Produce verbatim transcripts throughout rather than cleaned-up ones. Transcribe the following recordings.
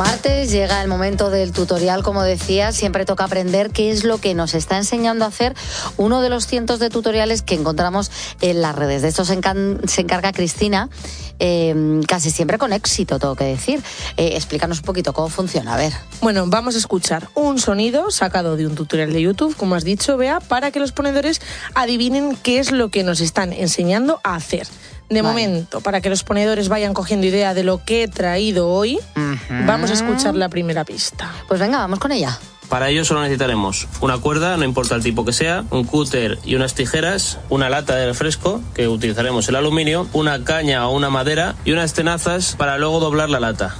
martes llega el momento del tutorial, como decía, siempre toca aprender qué es lo que nos está enseñando a hacer uno de los cientos de tutoriales que encontramos en las redes. De esto se, encan- se encarga Cristina, eh, casi siempre con éxito, tengo que decir. Eh, explícanos un poquito cómo funciona, a ver. Bueno, vamos a escuchar un sonido sacado de un tutorial de YouTube, como has dicho, Bea, para que los ponedores adivinen qué es lo que nos están enseñando a hacer. De vale. momento, para que los ponedores vayan cogiendo idea de lo que he traído hoy, uh-huh. vamos a escuchar la primera pista. Pues venga, vamos con ella. Para ello solo necesitaremos una cuerda, no importa el tipo que sea, un cúter y unas tijeras, una lata de refresco, que utilizaremos el aluminio, una caña o una madera y unas tenazas para luego doblar la lata.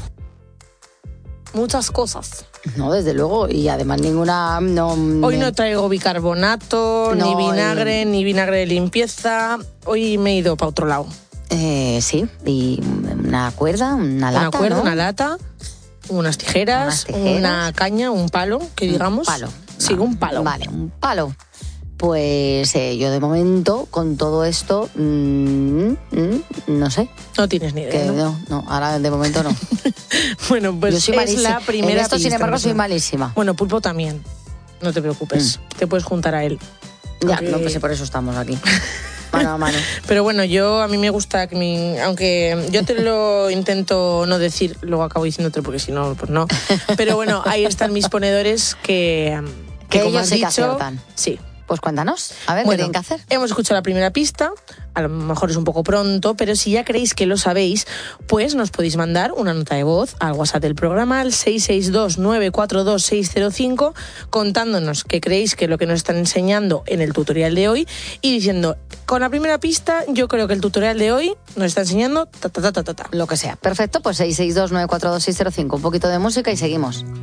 Muchas cosas. No, desde luego, y además ninguna... No, hoy no traigo bicarbonato, no, ni vinagre, eh... ni vinagre de limpieza. Hoy me he ido para otro lado. Eh, sí, y una cuerda, una lata, Una cuerda, ¿no? una lata, unas tijeras, unas tijeras, una caña, un palo, que digamos. Un palo. Sí, un palo. Vale, un palo. Pues eh, yo de momento, con todo esto, mmm, mmm, no sé. No tienes ni idea, que, ¿no? No, no, ahora de momento no. Bueno, pues yo soy es malísima. la primera en esto, pista, sin embargo, ¿no? soy malísima. Bueno, Pulpo también, no te preocupes, mm. te puedes juntar a él. Ya, Aunque... no, pues por eso estamos aquí. Mano a mano. Pero bueno, yo a mí me gusta que mi, aunque yo te lo intento no decir, luego acabo diciéndote porque si no, pues no. Pero bueno, ahí están mis ponedores que, que, que como ellos has sí dicho, que aciertan. Sí. Pues cuéntanos, a ver, bueno, ¿qué tienen que hacer? Hemos escuchado la primera pista, a lo mejor es un poco pronto, pero si ya creéis que lo sabéis, pues nos podéis mandar una nota de voz al WhatsApp del programa, al seis seis dos, nueve cuatro dos, seis cero cinco, contándonos qué creéis que es lo que nos están enseñando en el tutorial de hoy y diciendo, con la primera pista, yo creo que el tutorial de hoy nos está enseñando ta ta ta ta ta. Lo que sea. Perfecto, pues seis seis dos, nueve cuatro dos, seis cero cinco, un poquito de música y seguimos.